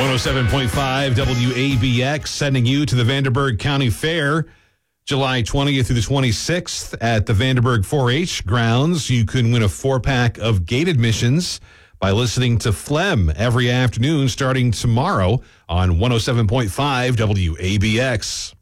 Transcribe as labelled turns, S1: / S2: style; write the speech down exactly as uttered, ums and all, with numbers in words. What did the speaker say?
S1: one oh seven point five W A B X sending you to the Vanderburgh County Fair, July twentieth through the twenty-sixth at the Vanderburgh four H grounds. You can win a four-pack of gate admissions by listening to Phlegm every afternoon starting tomorrow on one oh seven point five W A B X.